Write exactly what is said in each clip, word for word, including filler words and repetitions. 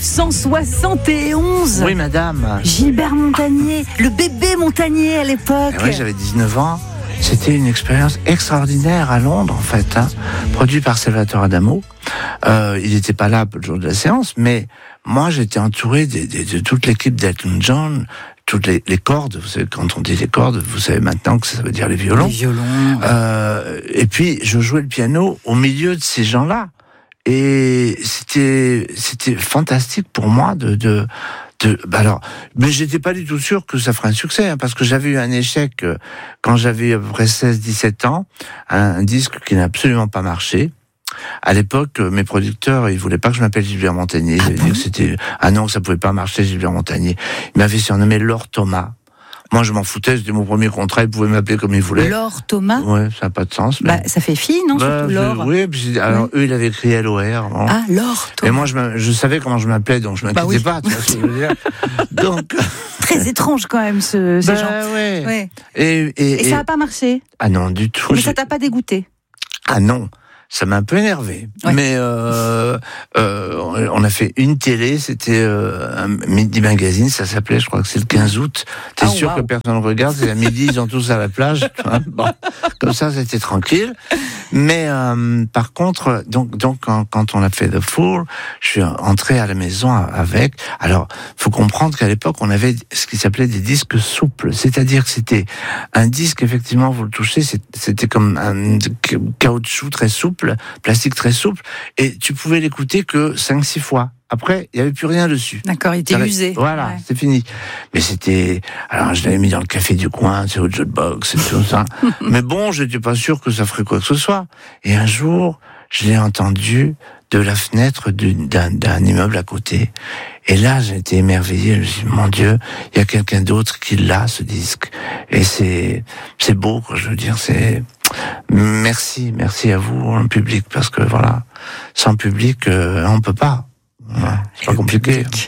cent soixante et onze. Oui, madame. Gilbert Montagnier, le bébé Montagnier à l'époque. Oui, j'avais dix-neuf ans. C'était une expérience extraordinaire à Londres, en fait, hein, produit par Salvatore Adamo. Euh, il n'était pas là le jour de la séance, mais moi, j'étais entouré de, de, de toute l'équipe d'Elton John, toutes les, les cordes. Vous savez, quand on dit les cordes, vous savez maintenant que ça veut dire les violons. Les violons. Euh, et puis, je jouais le piano au milieu de ces gens-là. Et c'était, c'était fantastique pour moi de, de, de, bah alors, mais j'étais pas du tout sûr que ça ferait un succès, hein, parce que j'avais eu un échec euh, quand j'avais à peu près seize dix-sept ans, un, un disque qui n'a absolument pas marché. À l'époque, mes producteurs, ils voulaient pas que je m'appelle Gilbert Montagnier. Ils avaient dit que c'était, ah non, que ça pouvait pas marcher, Gilbert Montagnier. Ils m'avaient surnommé Lord Thomas. Moi, je m'en foutais, c'était mon premier contrat, ils pouvaient m'appeler comme ils voulaient. Lord Thomas. Ouais, ça n'a pas de sens. Mais... Bah, ça fait fille, non, bah, surtout Lord. Oui, puis, alors oui. eux, ils avaient écrit L O R. Bon. Ah, Lord Thomas. Et moi, je, je savais comment je m'appelais, donc je m'inquiétais bah, oui. pas, tu vois ce que je veux dire. Donc... Très étrange quand même, ce, ces bah, gens. Ouais. Ouais. Et, et, et, et ça n'a et... pas marché. Ah non, du tout. Mais j'ai... ça t'a pas dégoûté? Ah non. Ça m'a un peu énervé, ouais. mais euh, euh, on a fait une télé, c'était euh, un Midi Magazine, ça s'appelait, je crois que c'est le quinze août. T'es oh, sûr wow. que personne ne regarde, c'est à midi, ils sont tous à la plage. Bon, comme ça, c'était tranquille. Mais euh, par contre, donc, donc quand, quand on a fait The Fool, je suis entré à la maison avec. Alors, faut comprendre qu'à l'époque, on avait ce qui s'appelait des disques souples, c'est-à-dire que c'était un disque, effectivement, vous le touchez, c'était comme un caoutchouc très souple, plastique très souple, et tu pouvais l'écouter que cinq six fois. Après, il n'y avait plus rien dessus. D'accord, il était usé. Voilà, ouais. C'est fini. Mais c'était... Alors, je l'avais mis dans le café du coin, c'est au jukebox, et tout ça. Mais bon, je n'étais pas sûr que ça ferait quoi que ce soit. Et un jour, je l'ai entendu de la fenêtre d'un, d'un immeuble à côté. Et là, j'ai été émerveillé. Je me suis dit, mon Dieu, il y a quelqu'un d'autre qui l'a, ce disque. Et c'est, c'est beau, quoi, je veux dire, c'est... Merci, merci à vous, le public, parce que voilà, sans public, euh, on peut pas. Voilà, c'est pas compliqué. Public.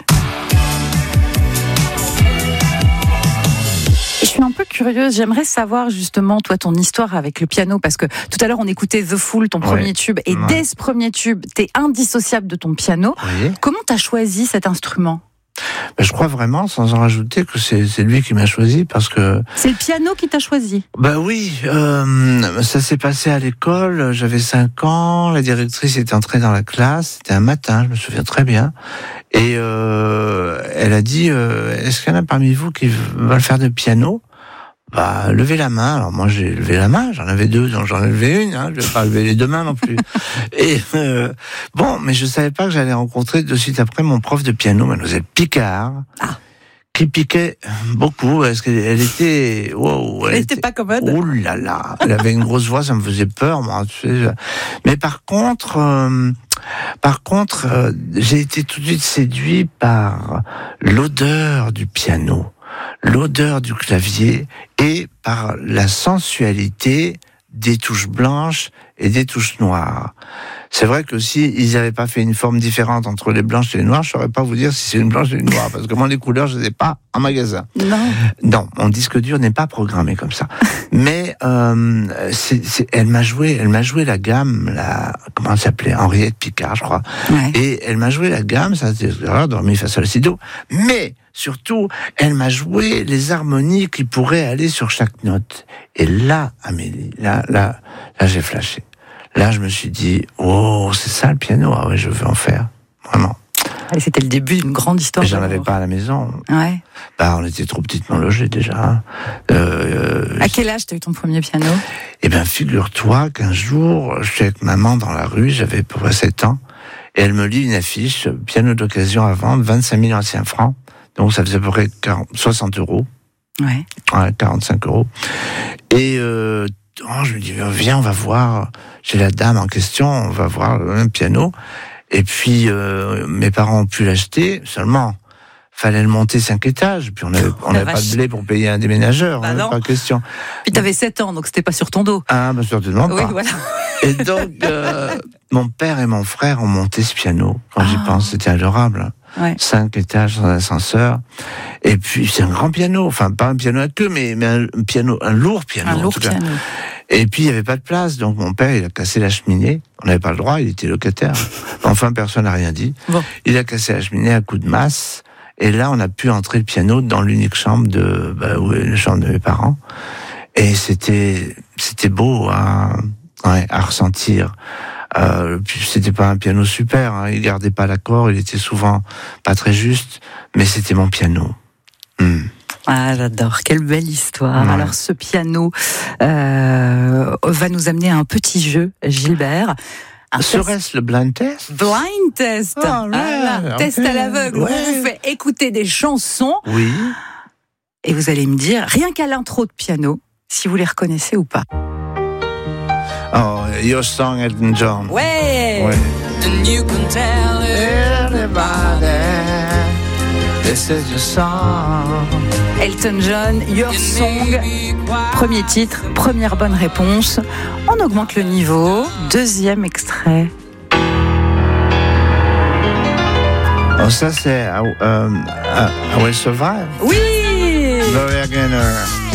Je suis un peu curieuse, j'aimerais savoir justement, toi, ton histoire avec le piano, parce que tout à l'heure, on écoutait The Fool, ton premier ouais. tube, et ouais. dès ce premier tube, t'es indissociable de ton piano. Oui. Comment t'as choisi cet instrument ? Ben, je crois vraiment, sans en rajouter, que c'est, c'est lui qui m'a choisi, parce que... C'est le piano qui t'a choisi? Ben oui, euh, ça s'est passé à l'école, j'avais cinq ans, la directrice était entrée dans la classe, c'était un matin, je me souviens très bien, et euh, elle a dit, euh, est-ce qu'il y en a parmi vous qui veulent faire du piano? Bah, levez la main. Alors moi, j'ai levé la main. J'en avais deux, donc j'en ai levé une. Hein. Je vais pas lever les deux mains non plus. Et euh, bon, mais je savais pas que j'allais rencontrer de suite après mon prof de piano, Mademoiselle Picard, ah. qui piquait beaucoup. Parce qu'elle elle était, wow, elle, elle était pas commode. Oh là là, elle avait une grosse voix, ça me faisait peur, moi. Tu sais, mais par contre, euh, par contre, euh, j'ai été tout de suite séduit par l'odeur du piano, l'odeur du clavier et par la sensualité des touches blanches et des touches noires. C'est vrai que si ils n'avaient pas fait une forme différente entre les blanches et les noires, je ne saurais pas vous dire si c'est une blanche ou une noire, parce que moi, les couleurs, je ne les ai pas en magasin. Non. Non, mon disque dur n'est pas programmé comme ça. Mais euh, c'est, c'est, elle m'a joué, elle m'a joué la gamme, la comment elle s'appelait, Henriette Picard, je crois. Ouais. Et elle m'a joué la gamme, ça c'est dans mi fa sol si do. Mais surtout, elle m'a joué les harmonies qui pourraient aller sur chaque note. Et là, Amélie, là, là, là, j'ai flashé. Là, je me suis dit, oh, c'est ça le piano, ah ouais, je veux en faire, vraiment. Et c'était le début d'une grande histoire. Mais j'en avais pas à la maison. Ouais. Bah, on était trop petitement logés déjà. Euh, à quel âge t'as eu ton premier piano? Eh ben, figure-toi qu'un jour, je suis avec maman dans la rue, j'avais à peu près sept ans, et elle me lit une affiche, piano d'occasion à vendre, vingt-cinq mille anciens francs. Donc, ça faisait à peu près quarante, soixante euros. Ouais. Ouais, quarante-cinq euros. Et, euh, oh, je me dis, viens, on va voir. J'ai la dame en question, on va voir un piano. Et puis, euh, mes parents ont pu l'acheter, seulement, fallait le monter cinq étages. Puis on n'avait on avait pas de blé pour payer un déménageur, bah hein, pas question. Puis t'avais sept ans, donc c'était pas sur ton dos. Ah, bah certainement pas. Oui, voilà. Et donc, euh, mon père et mon frère ont monté ce piano. Quand ah. j'y pense, c'était adorable. Ouais. Cinq étages sans ascenseur. Et puis, c'est un grand piano. Enfin, pas un piano à queue, mais, mais un piano, un lourd piano. Un en lourd tout cas. piano. Et puis, il n'y avait pas de place, donc mon père, il a cassé la cheminée. On n'avait pas le droit, il était locataire. Enfin, personne n'a rien dit. Bon. Il a cassé la cheminée à coups de masse. Et là, on a pu entrer le piano dans l'unique chambre de, bah, où est la chambre de mes parents. Et c'était, c'était beau à, ouais, à ressentir. Euh, c'était pas un piano super, hein. Il gardait pas l'accord, il était souvent pas très juste, mais c'était mon piano. Mm. Ah, j'adore, quelle belle histoire. Ouais. Alors ce piano euh, va nous amener à un petit jeu, Gilbert. Serait-ce le blind test? Blind test. Oh, ouais, ah, là, okay. Test à l'aveugle. Ouais. On vous fait écouter des chansons. Oui. Et vous allez me dire, rien qu'à l'intro de piano, si vous les reconnaissez ou pas. Oh, Your Song, Elton John. Ouais. Ouais. And you can tell everybody this is your song. Elton John, Your Song, premier titre, première bonne réponse. On augmente le niveau. Deuxième extrait. Oh, ça c'est uh, um, uh, I Will Survive. Oui. Gloria Gaynor.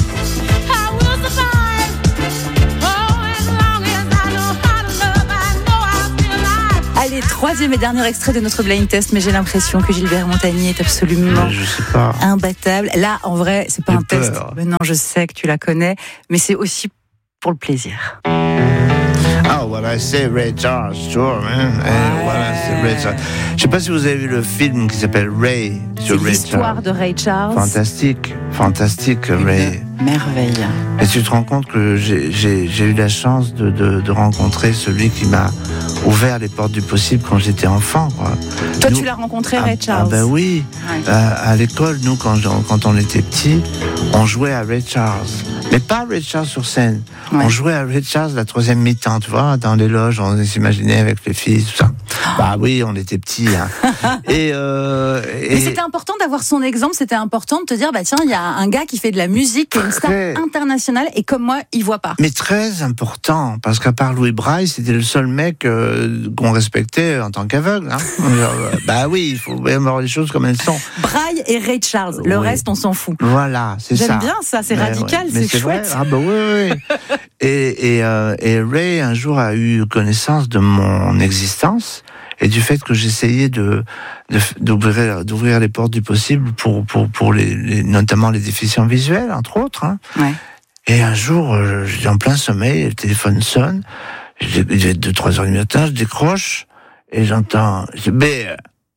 Allez, troisième et dernier extrait de notre blind test, mais j'ai l'impression que Gilbert Montagnier est absolument je sais pas. imbattable. Là, en vrai, c'est pas j'ai un peur. test. Mais non, je sais que tu la connais, mais c'est aussi pour le plaisir. Oh, what I say, Ray Charles, sure, man. Ouais. Hey, what I say, Ray Charles. Je sais pas si vous avez vu le film qui s'appelle Ray sur Ray Charles. L'histoire de Ray Charles. Fantastique, fantastique, Une Ray. Merveille. Et tu te rends compte que j'ai, j'ai, j'ai eu la chance de, de, de rencontrer celui qui m'a ouvert les portes du possible quand j'étais enfant, quoi. Toi, nous, tu l'as rencontré, ah, Ray Charles? Ah ben oui. Ouais. Euh, à l'école, nous, quand, quand on était petits, on jouait à Ray Charles. Mais pas Ray Charles sur scène. Ouais. On jouait à Ray Charles la troisième mi-temps, tu vois, dans les loges, on s'imaginait avec les filles, tout ça. Oh. Bah oui, on était petits. Hein. et, euh, et... Mais c'était important d'avoir son exemple, c'était important de te dire, bah tiens, il y a un gars qui fait de la musique, qui est une star internationale, et comme moi, il voit pas. Mais très important, parce qu'à part Louis Braille, c'était le seul mec euh, qu'on respectait en tant qu'aveugle. Hein. Bah oui, il faut bien voir les choses comme elles sont. Braille et Ray Charles, le oui. reste, on s'en fout. Voilà, c'est J'aime ça. J'aime bien ça, c'est mais radical, ouais. c'est, c'est chouette. Vrai. Ah bah oui, oui. et, et, euh, et Ray, un jour, a eu connaissance de mon existence et du fait que j'essayais de, de d'ouvrir, d'ouvrir les portes du possible pour, pour, pour les, les, notamment les déficients visuels, entre autres. Hein. Ouais. Et un jour, j'étais en plein sommeil, le téléphone sonne, il devait être deux, trois heures du matin, je décroche, et j'entends, je dis, B,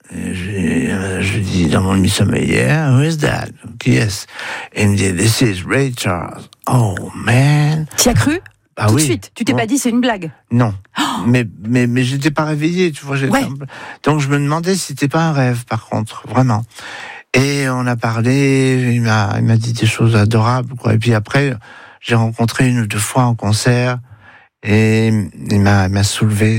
je, je dis dans mon demi-sommeil, yeah, who is that? Qui est-ce? Et il me dit, this is Ray Charles. Oh, man. Tu as cru? Ah, Tout oui. de suite. Tu t'es bon. pas dit, c'est une blague? Non. Oh. Mais, mais, mais j'étais pas réveillé, tu vois. Ouais. Un... Donc je me demandais si c'était pas un rêve, par contre, vraiment. Et on a parlé, il m'a, il m'a dit des choses adorables, quoi. Et puis après, j'ai rencontré une ou deux fois en concert, et il m'a, il m'a soulevé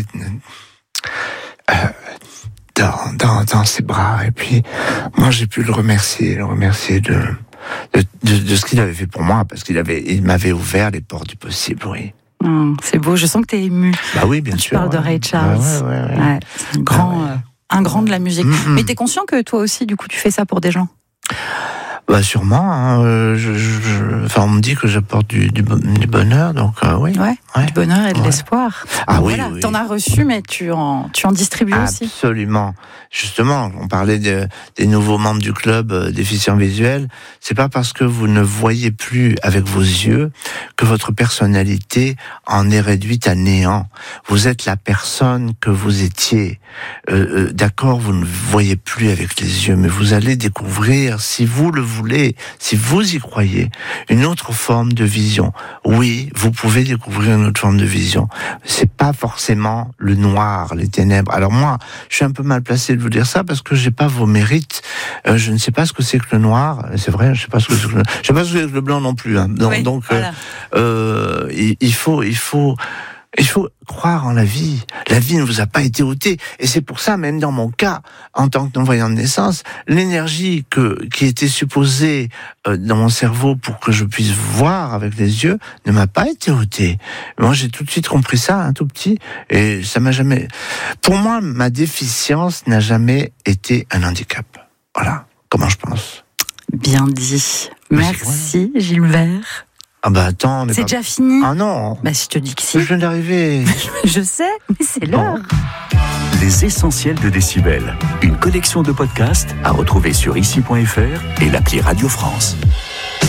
euh, dans, dans, dans ses bras. Et puis, moi, j'ai pu le remercier, le remercier de, de, de, de ce qu'il avait fait pour moi, parce qu'il avait, il m'avait ouvert les portes du possible, oui. Mmh, c'est beau, je sens que t'es ému. Bah oui, bien Quand sûr. Tu parles ouais. de Ray Charles. Ouais, ouais, ouais, ouais. Ouais, c'est un grand, ah, ouais. euh, un grand de la musique. Mmh. Mais t'es conscient que toi aussi, du coup, tu fais ça pour des gens? Bah sûrement. Hein, euh, je, je, enfin, on me dit que j'apporte du, du, du bonheur, donc euh, oui. Ouais, ouais. Du bonheur et de ouais. l'espoir. Ah donc, oui, voilà, oui. T'en as reçu, mais tu en, tu en distribues Absolument. aussi. Absolument. Justement, on parlait de, des nouveaux membres du club euh, déficients visuels. C'est pas parce que vous ne voyez plus avec vos yeux que votre personnalité en est réduite à néant. Vous êtes la personne que vous étiez. Euh, euh, d'accord, vous ne voyez plus avec les yeux, mais vous allez découvrir, si vous le voulez, si vous y croyez, une autre forme de vision. Oui, vous pouvez découvrir une autre forme de vision. C'est pas forcément le noir, les ténèbres. Alors moi, je suis un peu mal placé de vous dire ça parce que j'ai pas vos mérites. Euh, je ne sais pas ce que c'est que le noir. C'est vrai, je sais pas ce que c'est que le, je sais pas ce que c'est que le blanc non plus. Hein. Donc, oui, donc voilà. euh, il, il faut, il faut. Il faut croire en la vie. La vie ne vous a pas été ôtée. Et c'est pour ça, même dans mon cas, en tant que non-voyant de naissance, l'énergie que, qui était supposée euh, dans mon cerveau pour que je puisse voir avec les yeux ne m'a pas été ôtée. Moi, j'ai tout de suite compris ça, un tout petit, et ça m'a jamais... Pour moi, ma déficience n'a jamais été un handicap. Voilà comment je pense. Bien dit. Merci, Gilbert. Ah bah attends, on est C'est pas... déjà fini. Ah non. Bah si je te dis que si. Je viens d'arriver. Je sais, mais c'est l'heure. Les essentiels de Décibel. Une collection de podcasts à retrouver sur ici point f r et l'appli Radio France.